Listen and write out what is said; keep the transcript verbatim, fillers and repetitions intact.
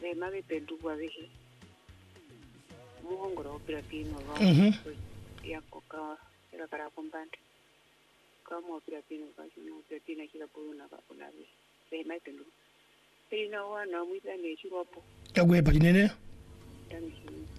le mave pendu wa vehe muhongoro pira pino wa ya koka era para kombante kama pira pino kasi no pira pino kila puna ka kunavi le mai pendu pina wana mwita ne chiwapo Tagwe patinene tani